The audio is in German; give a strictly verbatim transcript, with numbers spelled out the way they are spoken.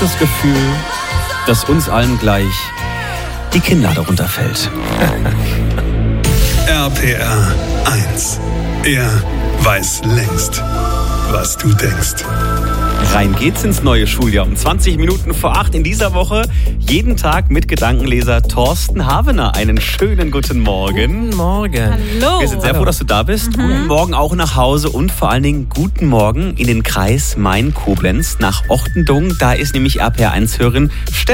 das Gefühl, dass uns allen gleich die Kinnlade runterfällt. R P R eins. Er weiß längst, was du denkst. Rein geht's ins neue Schuljahr um zwanzig Minuten vor acht in dieser Woche. Jeden Tag mit Gedankenleser Thorsten Havener. Einen schönen guten Morgen. Guten Morgen. Hallo. Wir sind sehr froh, dass du da bist. Mhm. Guten Morgen auch nach Hause und vor allen Dingen guten Morgen in den Kreis Main-Koblenz nach Ochtendung. Da ist nämlich R P R eins Hörerin Steffi.